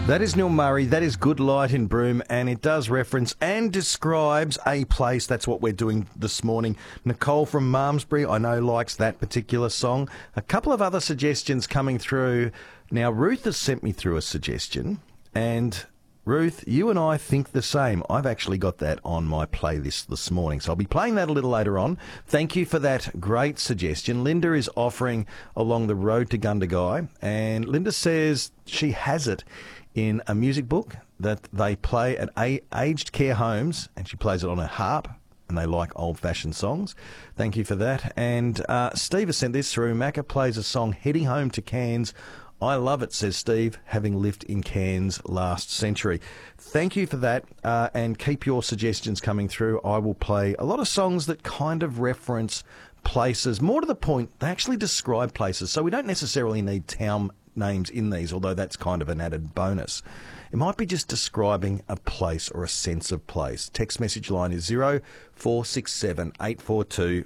That is Neil Murray. That is Good Light in Broome, and it does reference and describes a place. That's what we're doing this morning. Nicole from Malmesbury, I know, likes that particular song. A couple of other suggestions coming through. Now, Ruth has sent me through a suggestion, and Ruth, you and I think the same. I've actually got that on my playlist this morning, so I'll be playing that a little later on. Thank you for that great suggestion. Linda is offering Along the Road to Gundagai, and Linda says she has it in a music book that they play at aged care homes, and she plays it on a harp, and they like old-fashioned songs. Thank you for that. And Steve has sent this through. Macca plays a song, Heading Home to Cairns. I love it, says Steve, having lived in Cairns last century. Thank you for that, and keep your suggestions coming through. I will play a lot of songs that kind of reference places. More to the point, they actually describe places, so we don't necessarily need town names in these, although that's kind of an added bonus. It might be just describing a place or a sense of place. Text message line is 0467 842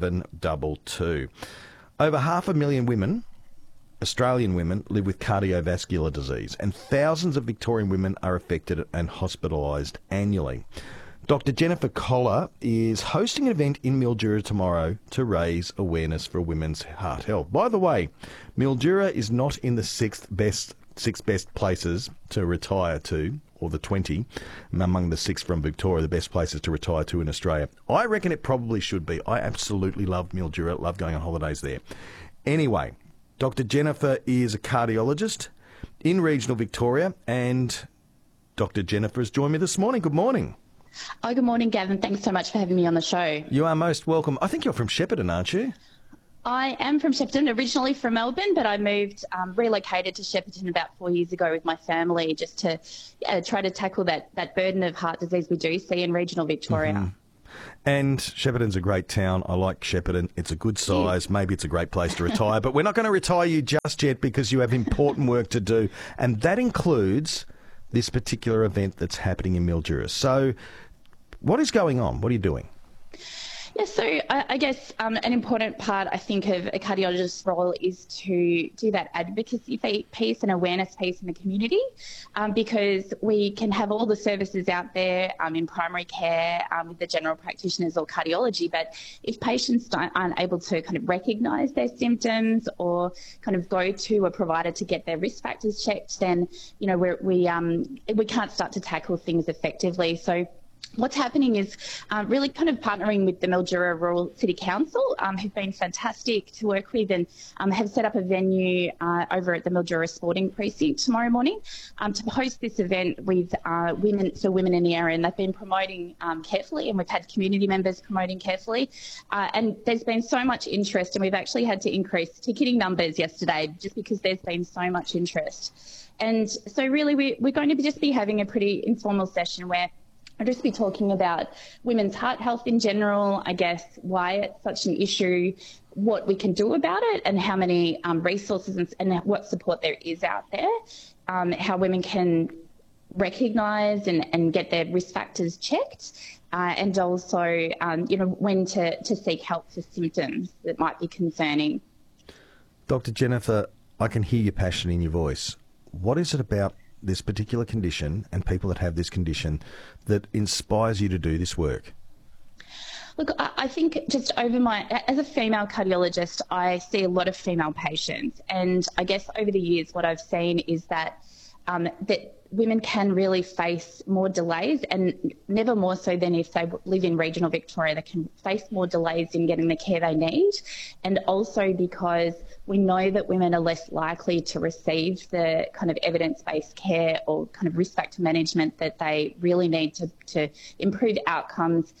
722. Over 500,000 women, Australian women, live with cardiovascular disease, and thousands of Victorian women are affected and hospitalised annually. Dr. Jennifer Collar is hosting an event in Mildura tomorrow to raise awareness for women's heart health. By the way, Mildura is not in the six best places to retire to, or the 20, among the 6 from Victoria, the best places to retire to in Australia. I reckon it probably should be. I absolutely love Mildura, love going on holidays there. Anyway, Dr. Jennifer is a cardiologist in regional Victoria, and Dr. Jennifer has joined me this morning. Good morning. Oh, good morning, Gavin. Thanks so much for having me on the show. You are most welcome. I think you're from Shepparton, aren't you? I am from Shepparton, originally from Melbourne, but I moved, relocated to Shepparton about 4 years ago with my family just to try to tackle that burden of heart disease we do see in regional Victoria. Mm-hmm. And Shepparton's a great town. I like Shepparton. It's a good size. Maybe it's a great place to retire, but we're not going to retire you just yet because you have important work to do, and that includes this particular event that's happening in Mildura. So what is going on? What are you doing? Yeah, so I guess an important part, I think, of a cardiologist's role is to do that advocacy piece and awareness piece in the community, because we can have all the services out there in primary care with the general practitioners or cardiology, but if patients aren't able to kind of recognise their symptoms or kind of go to a provider to get their risk factors checked, then we can't start to tackle things effectively. So what's happening is really kind of partnering with the Mildura Rural City Council, who've been fantastic to work with, and have set up a venue over at the Mildura Sporting Precinct tomorrow morning to host this event with women in the area. And they've been promoting carefully, and we've had community members promoting carefully. And there's been so much interest, and we've actually had to increase ticketing numbers yesterday just because there's been so much interest. And so really we're going to just be having a pretty informal session where I'll just be talking about women's heart health in general, I guess, why it's such an issue, what we can do about it, and how many resources and what support there is out there, how women can recognise and get their risk factors checked, and also, when to seek help for symptoms that might be concerning. Dr. Jennifer, I can hear your passion in your voice. What is it about this particular condition and people that have this condition that inspires you to do this work? Look, I think just as a female cardiologist, I see a lot of female patients, and I guess over the years what I've seen is that women can really face more delays, and never more so than if they live in regional Victoria. They can face more delays in getting the care they need, and also because we know that women are less likely to receive the kind of evidence-based care or kind of risk factor management that they really need to improve outcomes,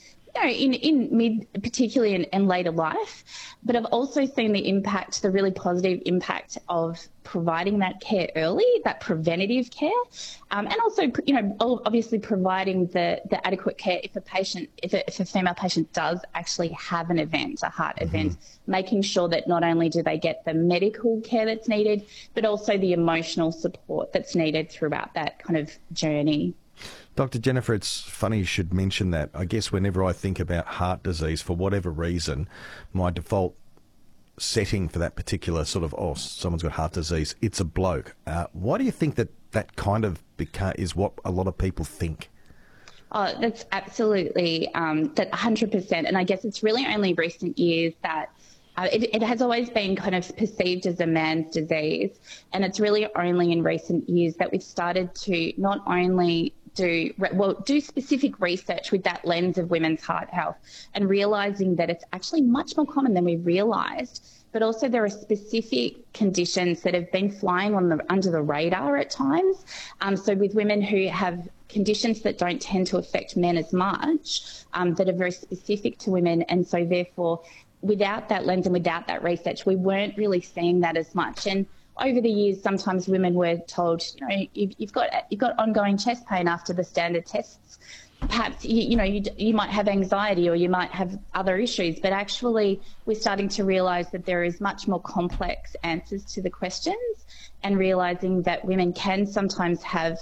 particularly in later life. But I've also seen the really positive impact of providing that care early, that preventative care, and also, obviously providing the adequate care if a female patient does actually have an event, a heart event, making sure that not only do they get the medical care that's needed, but also the emotional support that's needed throughout that kind of journey. Dr. Jennifer, it's funny you should mention that. I guess whenever I think about heart disease, for whatever reason, my default setting for that particular sort of, oh, someone's got heart disease, it's a bloke. Why do you think that kind of is what a lot of people think? Oh, that's absolutely, that 100%. And I guess it's really only recent years that it has always been kind of perceived as a man's disease. And it's really only in recent years that we've started to not only do specific research with that lens of women's heart health and realising that it's actually much more common than we realised. But also there are specific conditions that have been flying under the radar at times. So with women who have conditions that don't tend to affect men as much, that are very specific to women. And so therefore, without that lens and without that research, we weren't really seeing that as much. And over the years, sometimes women were told, you've got ongoing chest pain after the standard tests. Perhaps you might have anxiety or you might have other issues, but actually we're starting to realise that there is much more complex answers to the questions, and realising that women can sometimes have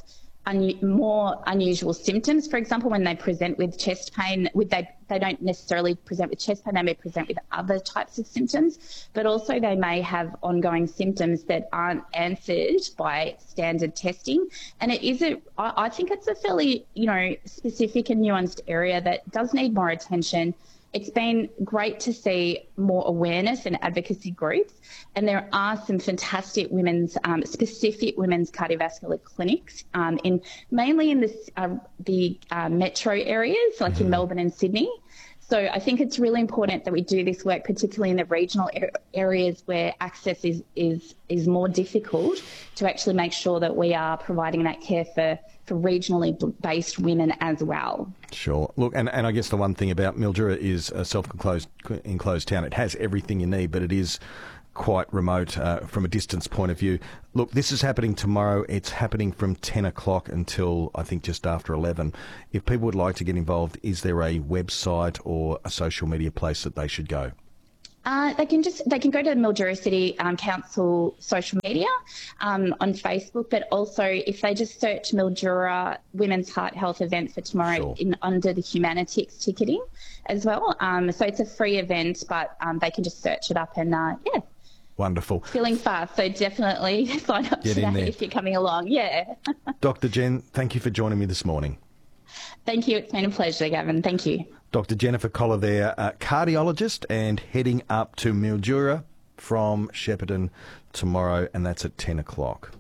more unusual symptoms. For example, when they present with chest pain, they don't necessarily present with chest pain, they may present with other types of symptoms, but also they may have ongoing symptoms that aren't answered by standard testing. And I think it's a fairly, specific and nuanced area that does need more attention. It's been great to see more awareness and advocacy groups, and there are some fantastic specific women's cardiovascular clinics mainly in the metro areas, like in Melbourne and Sydney. So I think it's really important that we do this work, particularly in the regional areas where access is more difficult, to actually make sure that we are providing that care for regionally based women as well. Sure. Look, and I guess the one thing about Mildura is a enclosed town. It has everything you need, but it is quite remote from a distance point of view. Look, this is happening tomorrow. It's happening from 10 o'clock until, I think, just after 11. If people would like to get involved, is there a website or a social media place that they should go? They can go to the Mildura City Council social media on Facebook, but also if they just search Mildura Women's Heart Health event for tomorrow, Sure. Under the Humanitics ticketing as well. So it's a free event, but they can just search it up and Wonderful. Feeling fast, so definitely sign up Get to in that there. if you're coming along. Yeah. Dr. Jen, thank you for joining me this morning. Thank you. It's been a pleasure, Gavin. Thank you. Dr. Jennifer Collar there, cardiologist, and heading up to Mildura from Shepparton tomorrow, and that's at 10 o'clock.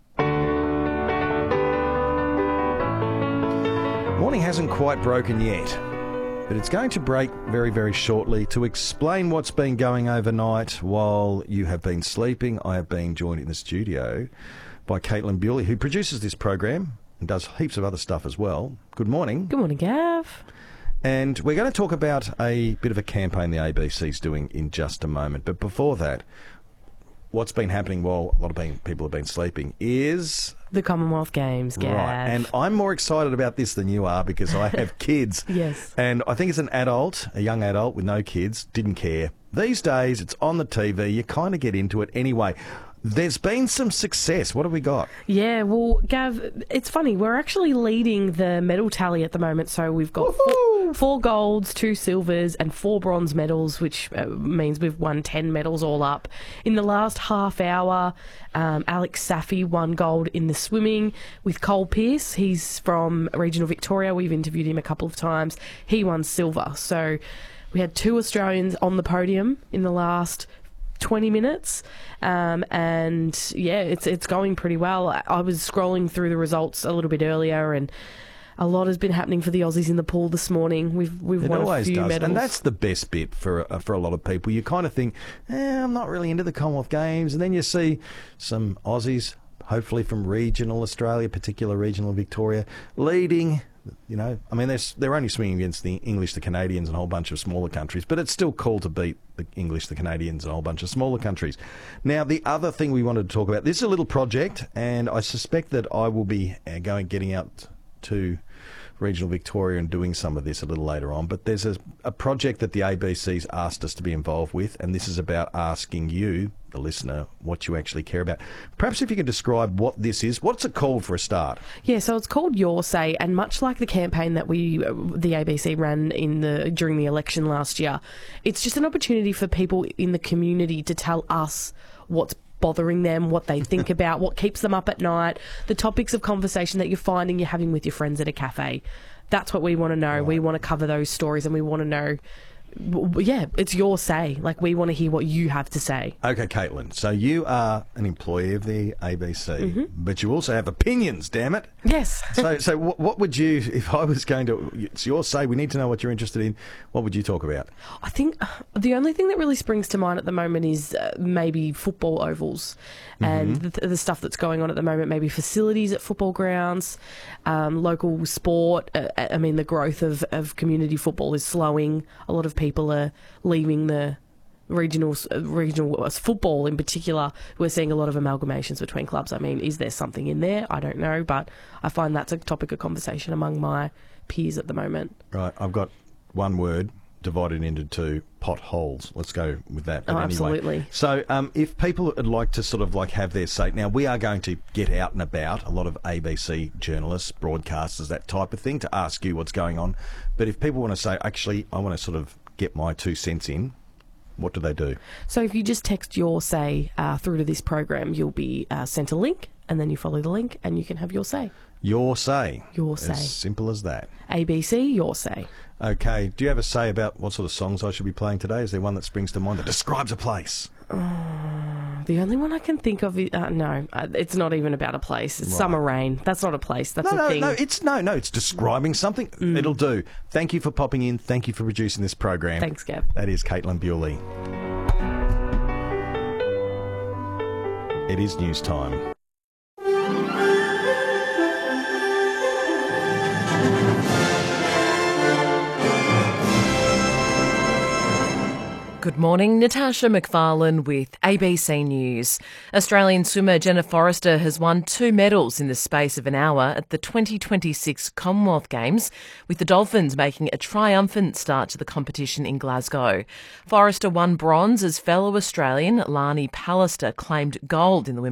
Morning hasn't quite broken yet, but it's going to break very, very shortly. To explain what's been going overnight while you have been sleeping, I have been joined in the studio by Caitlin Bewley, who produces this program and does heaps of other stuff as well. Good morning. Good morning, Gav. And we're going to talk about a bit of a campaign the ABC's doing in just a moment. But before that, what's been happening while a lot of people have been sleeping is The Commonwealth Games, Gav. right. And I'm more excited about this than you are because I have kids. Yes. And I think as an adult, a young adult with no kids, didn't care. These days, it's on the TV. You kind of get into it anyway. There's been some success. What have we got? Yeah, well, Gav, it's funny. We're actually leading the medal tally at the moment. So we've got four golds, 2 silvers and 4 bronze medals, which means we've won 10 medals all up. In the last half hour, Alex Safi won gold in the swimming with Cole Pearce. He's from regional Victoria. We've interviewed him a couple of times. He won silver. So we had 2 Australians on the podium in the last 20 minutes, and yeah, it's going pretty well. I was scrolling through the results a little bit earlier, and a lot has been happening for the Aussies in the pool this morning. We've won a few medals, and that's the best bit for a lot of people. You kind of think, I'm not really into the Commonwealth Games, and then you see some Aussies, hopefully from regional Australia, particular regional Victoria, leading. You know, I mean, they're only swimming against the English, the Canadians, and a whole bunch of smaller countries, but it's still cool to beat the English, the Canadians, and a whole bunch of smaller countries. Now, the other thing we wanted to talk about, this is a little project, and I suspect that I will be getting out to regional Victoria and doing some of this a little later on. But there's a project that the ABC's asked us to be involved with, and this is about asking you, the listener, what you actually care about. Perhaps if you could describe what this is. What's it called for a start? Yeah, so it's called Your Say, and much like the campaign that the ABC ran during the election last year, it's just an opportunity for people in the community to tell us what's bothering them, what they think about, what keeps them up at night, the topics of conversation that you're finding you're having with your friends at a cafe. That's what we want to know. Right. We want to cover those stories, and we want to know, it's your say. Like, we want to hear what you have to say. Okay, Caitlin, so you are an employee of the ABC, but you also have opinions, damn it. Yes. So what would you, if I was going to, it's your say, we need to know what you're interested in, what would you talk about? I think the only thing that really springs to mind at the moment is maybe football ovals and the stuff that's going on at the moment, maybe facilities at football grounds, local sport. I mean, the growth of community football is slowing. A lot of people are leaving the regional football in particular. We're seeing a lot of amalgamations between clubs. I mean, is there something in there? I don't know, but I find that's a topic of conversation among my peers at the moment. Right, I've got one word divided into two: potholes. Let's go with that. But absolutely. So if people would like to sort of like have their say, now we are going to get out and about, a lot of ABC journalists, broadcasters, that type of thing, to ask you what's going on. But if people want to say, actually, I want to sort of get my 2 cents in, what do they do? So if you just text Your Say through to this program, you'll be sent a link, and then you follow the link and you can have your say. Your say. Your say. As simple as that. ABC, Your Say. Okay. Do you have a say about what sort of songs I should be playing today? Is there one that springs to mind that describes a place? The only one I can think of is, it's not even about a place. It's Summer Rain. That's not a place. That's a thing. It's describing something. It'll do. Thank you for popping in. Thank you for producing this program. Thanks, Gav. That is Caitlin Bewley. It is news time. Good morning, Natasha McFarlane with ABC News. Australian swimmer Jenna Forrester has won 2 medals in the space of an hour at the 2026 Commonwealth Games, with the Dolphins making a triumphant start to the competition in Glasgow. Forrester won bronze as fellow Australian Lani Pallister claimed gold in the women's